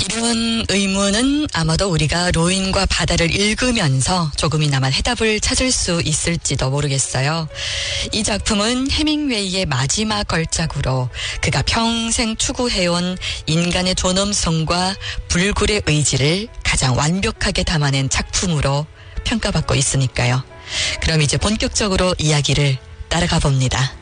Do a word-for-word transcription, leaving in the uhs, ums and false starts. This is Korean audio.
이런 의문은 아마도 우리가 로인과 바다를 읽으면서 조금이나마 해답을 찾을 수 있을지도 모르겠어요. 이 작품은 해밍웨이의 마지막 걸작으로 그가 평생 추구해온 인간의 존엄성과 불굴의 의지를 가장 완벽하게 담아낸 작품으로 평가받고 있으니까요. 그럼 이제 본격적으로 이야기를 따라가 봅니다.